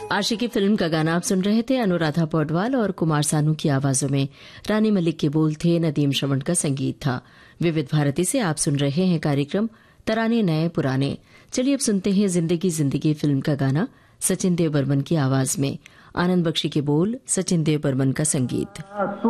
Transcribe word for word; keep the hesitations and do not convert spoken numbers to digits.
आशिकी film का गाना आप सुन रहे थे। अनुराधा पौडवाल और कुमार सानू की आवाजों में रानी मलिक के बोल थे, नदीम श्रवण का संगीत था। विविध भारती से आप सुन रहे हैं कार्यक्रम तराने नए पुराने। चलिए अब सुनते हैं जिंदगी जिंदगी फिल्म का गाना सचिन देव बर्मन की आवाज में। आनंद बख्शी के बोल, सचिन देव बर्मन का संगीत।